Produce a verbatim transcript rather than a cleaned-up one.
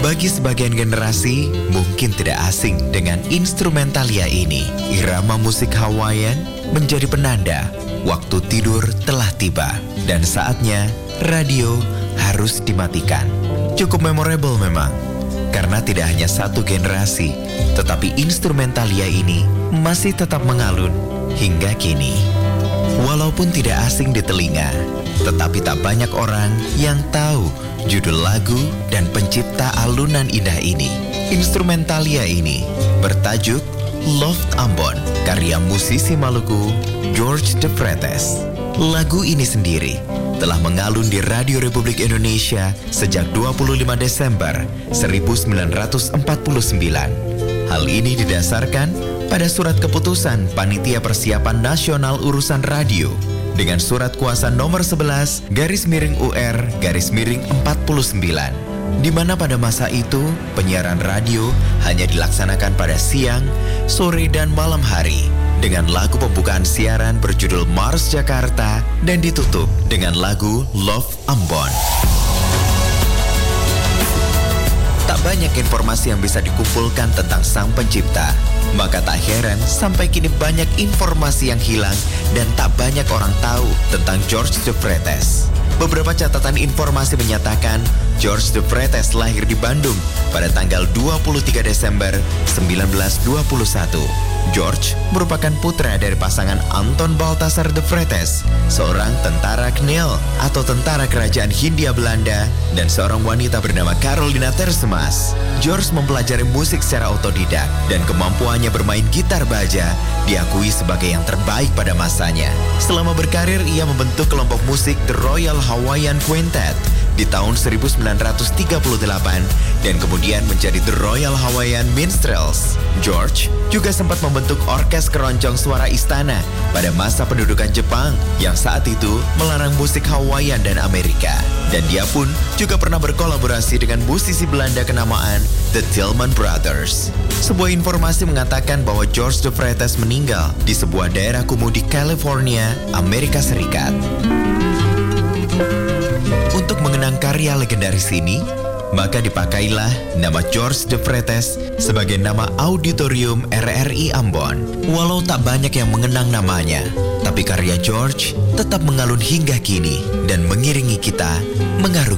Bagi sebagian generasi, mungkin tidak asing dengan instrumentalia ini. Irama musik Hawaiian menjadi penanda waktu tidur telah tiba dan saatnya radio harus dimatikan. Cukup memorable memang, karena tidak hanya satu generasi, tetapi instrumentalia ini masih tetap mengalun hingga kini. Walaupun tidak asing di telinga, tetapi tak banyak orang yang tahu judul lagu dan pencipta alunan indah ini. Instrumentalia ini bertajuk Loft Ambon, karya musisi Maluku George De Vretes. Lagu ini sendiri telah mengalun di Radio Republik Indonesia sejak dua puluh lima Desember seribu sembilan ratus empat puluh sembilan. Hal ini didasarkan pada surat keputusan Panitia Persiapan Nasional Urusan Radio dengan surat kuasa nomor sebelas garis miring U R garis miring empat puluh sembilan, di mana pada masa itu penyiaran radio hanya dilaksanakan pada siang, sore, dan malam hari dengan lagu pembukaan siaran berjudul Mars Jakarta dan ditutup dengan lagu Love Ambon. Tak banyak informasi yang bisa dikumpulkan tentang sang pencipta, maka tak heran sampai kini banyak informasi yang hilang dan tak banyak orang tahu tentang George De Vretes. Beberapa catatan informasi menyatakan George De Vretes lahir di Bandung pada tanggal dua puluh tiga Desember seribu sembilan ratus dua puluh satu. George merupakan putra dari pasangan Anton Balthasar De Vretes, seorang tentara Knil atau tentara kerajaan Hindia Belanda, dan seorang wanita bernama Carolina Tersemas. George mempelajari musik secara otodidak dan kemampuannya bermain gitar baja diakui sebagai yang terbaik pada masanya. Selama berkarir, ia membentuk kelompok musik The Royal Hawaiian Quintet di tahun seribu sembilan ratus tiga puluh delapan dan kemudian menjadi The Royal Hawaiian Minstrels. George juga sempat membentuk orkes keroncong suara istana pada masa pendudukan Jepang yang saat itu melarang musik Hawaiian dan Amerika. Dan dia pun juga pernah berkolaborasi dengan musisi Belanda kenamaan The Tillman Brothers. Sebuah informasi mengatakan bahwa George De Vretes meninggal di sebuah daerah kumuh di California, Amerika Serikat. Untuk mengenang karya legendaris ini, maka dipakailah nama George De Vretes sebagai nama auditorium R R I Ambon. Walau tak banyak yang mengenang namanya, tapi karya George tetap mengalun hingga kini dan mengiringi kita mengarungi